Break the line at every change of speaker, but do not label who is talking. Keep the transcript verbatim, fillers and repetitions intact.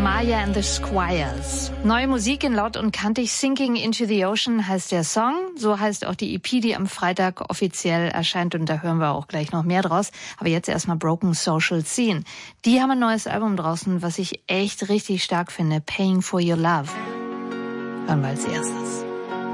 Maya and the Squires. Neue Musik in laut und kantig. Sinking into the Ocean heißt der Song. So heißt auch die E P, die am Freitag offiziell erscheint. Und da hören wir auch gleich noch mehr draus. Aber jetzt erstmal Broken Social Scene. Die haben ein neues Album draußen, was ich echt richtig stark finde. Paying for Your Love. Hören wir als erstes.